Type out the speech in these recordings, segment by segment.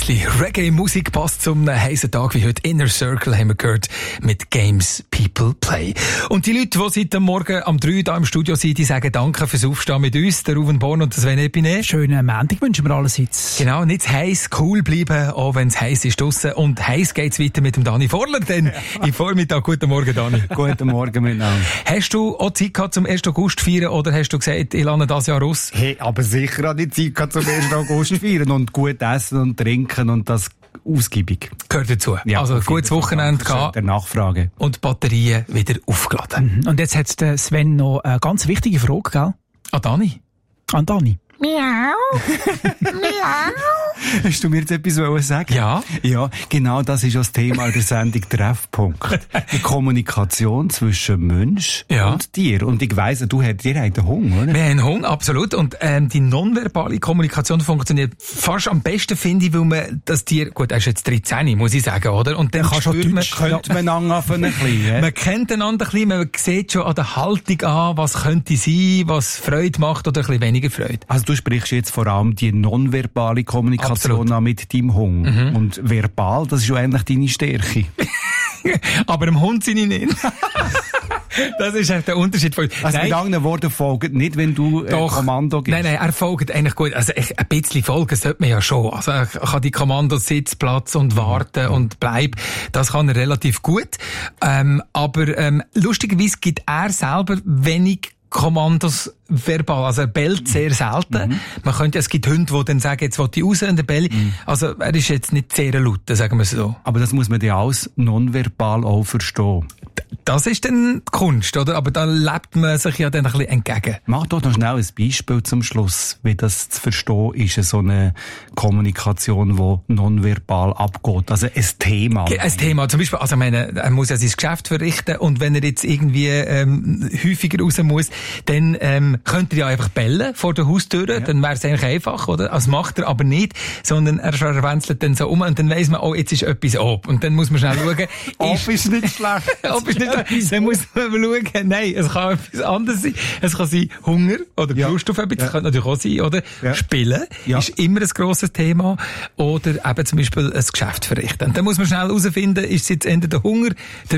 bisschen Reggae-Musik passt zum heißen Tag wie heute. Inner Circle haben wir gehört mit Games People Play. Und die Leute, die seit dem Morgen am 3 da im Studio sind, die sagen Danke fürs Aufstehen mit uns, der Ruben Born und der Sven Epine. Schönen Montag wünschen wir allerseits. Genau, nicht heiß, cool bleiben, auch wenn es heiß ist draussen. Und heiß geht's weiter mit dem Dani Vorler, denn im Vormittag. Guten Morgen, Dani. Guten Morgen miteinander. Hast du auch Zeit gehabt zum 1. August feiern oder hast du gesagt, ich lerne das Jahr aus? Hey, aber sicher habe ich Zeit gehabt zum 1. August feiern und gut essen und trinken und das ausgiebig. Gehört dazu. Ja, also ein gutes Wochenende gehabt. Der Nachfrage. Und die Batterien wieder aufgeladen. Und jetzt hat der Sven noch eine ganz wichtige Frage, gell? Dani? An Dani. Miau. Miau. Hast du mir jetzt etwas sagen? Ja. Ja, genau das ist das Thema der Sendung Treffpunkt. Die Kommunikation zwischen Mensch und Tier. Und ich weiss, ihr habt einen Hunger, oder? Wir haben einen Hunger, absolut. Und die nonverbale Kommunikation funktioniert fast am besten, finde ich, weil man das Tier, gut, er ist jetzt 13, muss ich sagen, oder? Und dann könnte man anfangen ein bisschen. Man kennt einander ein bisschen, man sieht schon an der Haltung an, was könnte sein, was Freude macht oder ein bisschen weniger Freude. Also du sprichst jetzt vor allem die nonverbale Kommunikation an mit deinem Hund. Und verbal, das ist ja eigentlich deine Stärke. Aber dem Hund sind ich nicht. Das ist der Unterschied von uns. Also mit anderen Worten folgt nicht, wenn du Kommando gibst. Nein, er folgt eigentlich gut. Also ein bisschen folgen sollte man ja schon. Also er kann die Kommandos Sitz, Platz und warten und bleib. Das kann er relativ gut. Aber lustigerweise gibt er selber wenig Kommandos verbal. Also er bellt sehr selten. Man könnte, es gibt Hunde, die dann sagen, jetzt will ich raus und der bellt. Also er ist jetzt nicht sehr laut, sagen wir es so. Aber das muss man ja alles nonverbal auch verstehen. Das ist dann die Kunst, oder? Aber da lebt man sich ja dann ein bisschen entgegen. Mach doch noch schnell ein Beispiel zum Schluss, wie das zu verstehen ist, so eine Kommunikation, die nonverbal abgeht. Also ein Thema. Ein Thema. Zum Beispiel, also ich meine, er muss ja sein Geschäft verrichten und wenn er jetzt irgendwie häufiger raus muss, dann könnte er ja einfach bellen vor der Haustür, dann wäre es eigentlich einfach, oder? Das macht er aber nicht, sondern er verwenzelt dann so um und dann weiss man, oh, jetzt ist etwas ab. Und dann muss man schnell schauen. Ob ist nicht schlecht. Ob ist nicht schlecht. Dann muss man schauen, nein, es kann etwas anderes sein. Es kann sein Hunger oder Lust auf etwas. Das könnte natürlich auch sein, oder? Spielen ist immer ein grosses Thema. Oder eben zum Beispiel ein Geschäft verrichten. Und dann muss man schnell herausfinden, ist es jetzt entweder der Hunger, der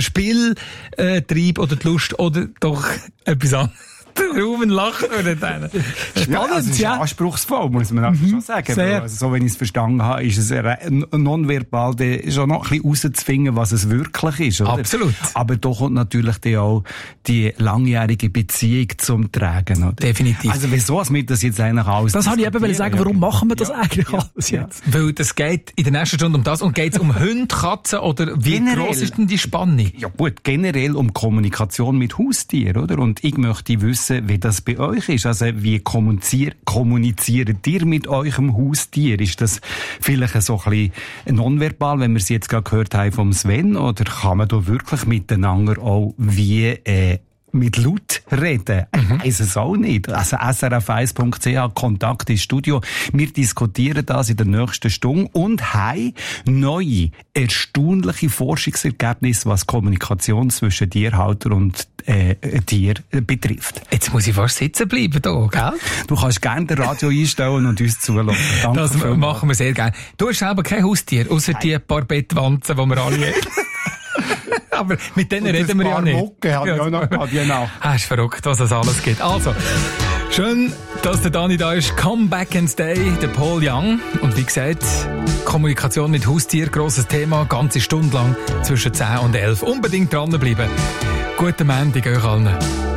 Spieltrieb oder die Lust oder doch etwas anderes. Ruben lacht oder dann. Spannend, also es ist anspruchsvoll, muss man schon sagen. Also, so, wenn ich es verstanden habe, ist es nonverbal schon noch ein bisschen rauszufinden, was es wirklich ist, oder? Absolut. Aber da kommt natürlich dann auch die langjährige Beziehung zum Tragen, oder? Definitiv. Also, wieso hast du das jetzt eigentlich alles? Das habe ich eben sagen, warum machen wir das eigentlich alles jetzt? Weil das geht in der nächsten Stunde um das und geht es um Hunde, Katzen oder wie gross ist denn die Spanne? Ja gut, generell um Kommunikation mit Haustieren, oder? Und ich möchte wissen, wie das bei euch ist. Also, wie kommuniziert ihr mit eurem Haustier? Ist das vielleicht so ein bisschen nonverbal, wenn wir es jetzt gerade gehört haben vom Sven? Oder kann man da wirklich miteinander auch wie mit laut reden? Ich weiss es auch nicht. Also srf1.ch, Kontakt ins Studio. Wir diskutieren das in der nächsten Stunde und haben neue, erstaunliche Forschungsergebnisse, was Kommunikation zwischen Tierhalter und Tier betrifft. Jetzt muss ich fast sitzen bleiben da, gell? Du kannst gerne den Radio einstellen und uns zuhören. Danke. Das machen wir sehr gerne. Du hast selber kein Haustier, außer die paar Bettwanzen, die wir alle haben. Aber mit denen reden wir ja nicht. Mucke habe ich auch noch gehabt, genau. Ist verrückt, was es alles gibt. Also, schön, dass der Dani da ist. Come back and stay, der Paul Young. Und wie gesagt, Kommunikation mit Haustier, grosses Thema, ganze Stunde lang zwischen 10 und 11. Unbedingt dranbleiben. Guten Montag euch allen.